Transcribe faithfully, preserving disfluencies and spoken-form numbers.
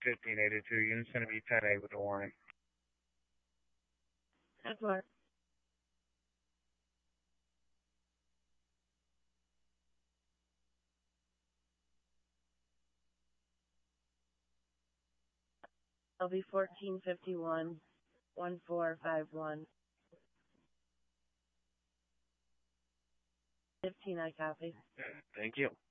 fifteen eighty-two. Unit's going to be ten eight with the warning. That's Mark. I'll be fourteen fifty-one, one four five one. fifteen, I copy. Thank you.